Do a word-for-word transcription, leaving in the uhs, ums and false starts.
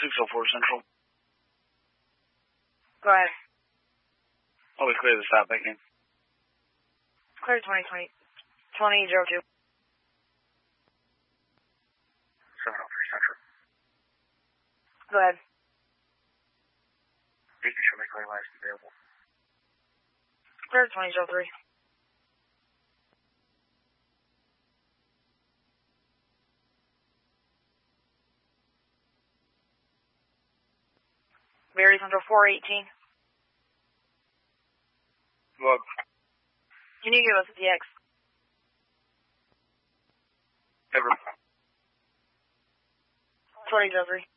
six oh four Central. Go ahead. Oh, we clear the stop back in. Clear twenty twenty. twenty oh two. seven oh three Central. Go ahead. You can show me clear license available. Clear twenty oh three. Berry Central four eighteen. Look. Can you give us a T X? Ever. twenty oh three.